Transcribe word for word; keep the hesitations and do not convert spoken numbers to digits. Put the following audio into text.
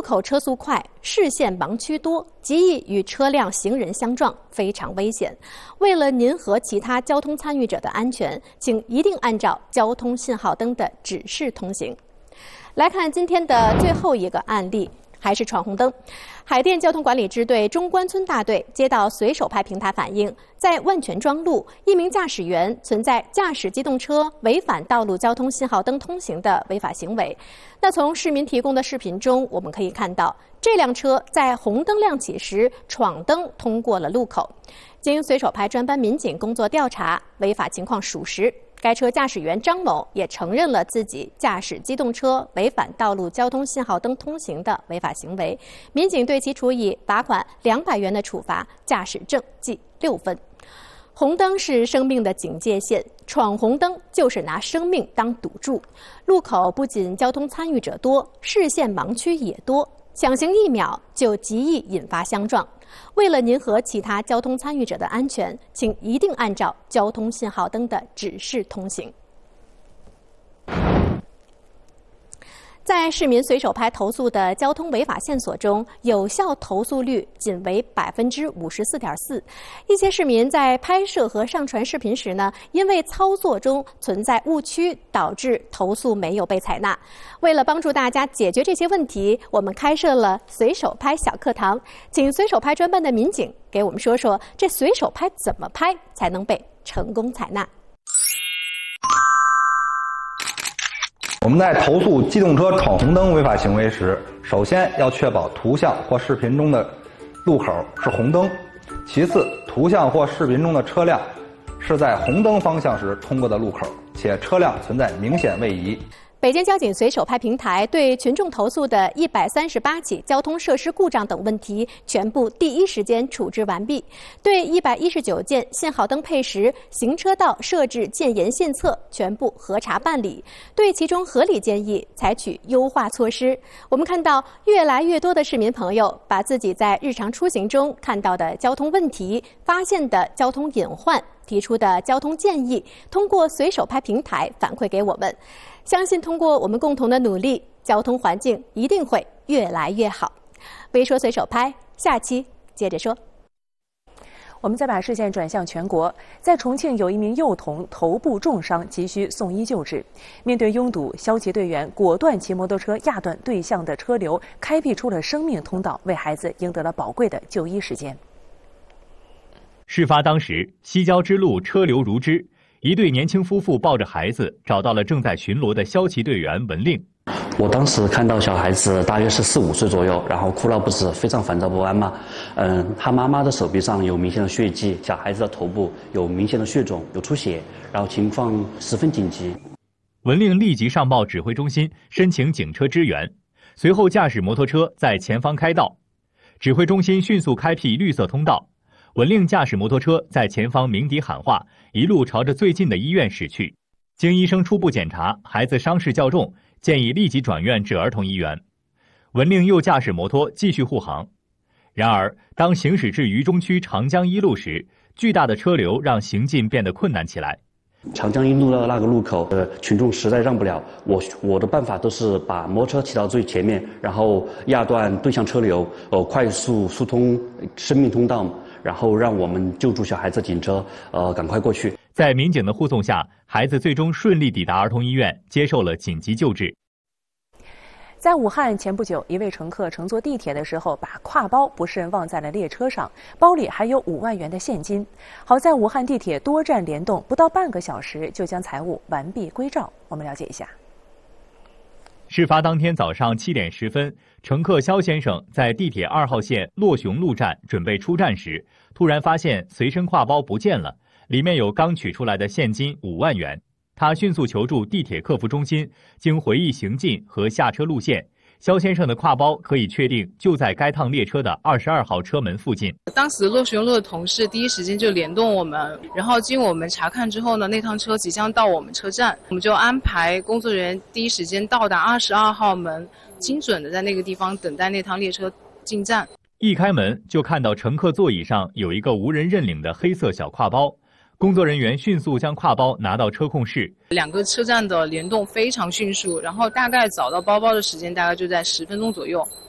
路口车速快，视线盲区多，极易与车辆、行人相撞，非常危险。为了您和其他交通参与者的安全，请一定按照交通信号灯的指示通行。来看今天的最后一个案例。还是闯红灯。海淀交通管理支队中关村大队接到随手拍平台反映，在万泉庄路，一名驾驶员存在驾驶机动车违反道路交通信号灯通行的违法行为。那从市民提供的视频中，我们可以看到，这辆车在红灯亮起时闯灯通过了路口。经随手拍专班民警工作调查，违法情况属实。该车驾驶员张某也承认了自己驾驶机动车违反道路交通信号灯通行的违法行为，民警对其处以罚款两百元的处罚，驾驶证记六分。红灯是生命的警戒线，闯红灯就是拿生命当赌注。路口不仅交通参与者多，视线盲区也多，抢行一秒就极易引发相撞。为了您和其他交通参与者的安全，请一定按照交通信号灯的指示通行。在市民随手拍投诉的交通违法线索中，有效投诉率仅为百分之五十四点四。一些市民在拍摄和上传视频时呢，因为操作中存在误区，导致投诉没有被采纳。为了帮助大家解决这些问题，我们开设了随手拍小课堂，请随手拍专班的民警给我们说说，这随手拍怎么拍才能被成功采纳。 我们在投诉机动车闯红灯违法行为时，首先要确保图像或视频中的路口是红灯，其次，图像或视频中的车辆是在红灯方向时通过的路口，且车辆存在明显位移。 北京交警随手拍平台对群众投诉的一百三十八起交通设施故障等问题全部第一时间处置完毕，对一百一十九件信号灯配时、行车道设置建言献策全部核查办理，对其中合理建议采取优化措施。我们看到越来越多的市民朋友把自己在日常出行中看到的交通问题、发现的交通隐患、提出的交通建议，通过随手拍平台反馈给我们。相信通过我们共同的努力，交通环境一定会越来越好。微说随手拍，下期接着说。 我们再把视线转向全国，在重庆有一名幼童头部重伤，急需送医救治。面对拥堵，消协队员果断骑摩托车压断对向的车流，开辟出了生命通道，为孩子赢得了宝贵的就医时间。 事发当时，西郊之路车流如织，一对年轻夫妇抱着孩子找到了正在巡逻的消旗队员文令。 我当时看到小孩子大约是四五岁左右，然后哭闹不止，非常烦躁不安嘛。嗯，他妈妈的手臂上有明显的血迹，小孩子的头部有明显的血肿，有出血，然后情况十分紧急。 文令立即上报指挥中心，申请警车支援，随后驾驶摩托车在前方开道，指挥中心迅速开辟绿色通道。文令驾驶摩托车在前方鸣笛喊话，一路朝着最近的医院驶去。经医生初步检查，孩子伤势较重，建议立即转院至儿童医院。文令又驾驶摩托继续护航。然而，当行驶至渝中区长江一路时，巨大的车流让行进变得困难起来。 长江一路的那个路口，呃，群众实在让不了。我我的办法都是把摩托车骑到最前面，然后压断对向车流，呃，快速疏通生命通道。然后让我们救助小孩子警车，呃，赶快过去。 在民警的护送下，孩子最终顺利抵达儿童医院，接受了紧急救治。 在武汉前不久，一位乘客乘坐地铁的时候，把挎包不慎忘在了列车上，包里还有五万元的现金。好在武汉地铁多站联动，不到半个小时就将财物完璧归赵。我们了解一下。 事发当天早上七点十分，乘客肖先生在地铁二号线洛雄路站准备出站时，突然发现随身挎包不见了，里面有刚取出来的现金五万元。他迅速求助地铁客服中心，经回忆行进和下车路线，肖先生的挎包可以确定就在该趟列车的二十二号车门附近。 当时洛雄路的同事第一时间就联动我们，然后经我们查看之后呢，那趟车即将到我们车站，我们就安排工作人员第一时间到达二十二号门，精准的在那个地方等待那趟列车进站。 一开门就看到乘客座椅上有一个无人认领的黑色小挎包。工作人员迅速将挎包拿到车控室， 两个车站的联动非常迅速，然后大概找到包包的时间大概就在十分钟左右。